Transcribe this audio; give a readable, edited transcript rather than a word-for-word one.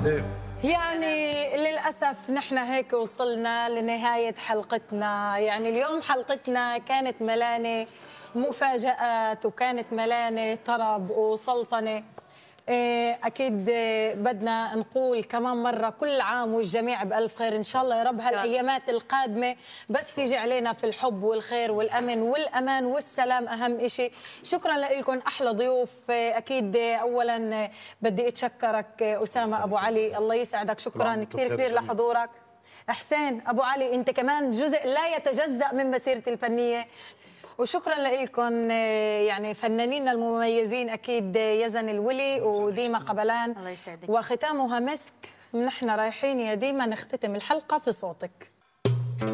يعني للأسف نحن هيك وصلنا لنهاية حلقتنا. يعني اليوم حلقتنا كانت ملانة مفاجآت وكانت ملانة طرب وسلطنة. أكيد بدنا نقول كمان مرة كل عام والجميع بألف خير إن شاء الله. يا رب هالأيامات القادمة بس تيجي علينا في الحب والخير والأمن والأمان والسلام أهم إشي. شكرا لكم أحلى ضيوف. أكيد أولا بدي أتشكرك أسامة أبو علي، الله يسعدك، شكرا كثير كثير لحضورك. حسين أبو علي أنت كمان جزء لا يتجزأ من مسيرتي الفنية، وشكرا لكم يعني فنانين المميزين اكيد يزن الولي وديما قبلان. الله يسعدك. وختامها مسك. نحن رايحين يا ديما نختتم الحلقه في صوتك.